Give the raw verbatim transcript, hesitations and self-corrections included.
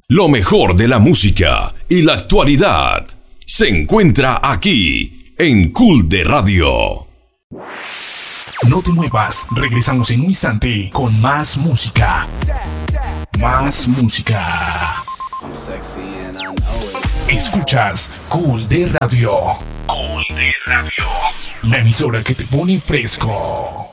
Lo mejor de la música y la actualidad se encuentra aquí en Cool de Radio. No te muevas, regresamos en un instante con más música. Más música. Escuchas Cool de Radio. Cool de Radio. La emisora que te pone fresco.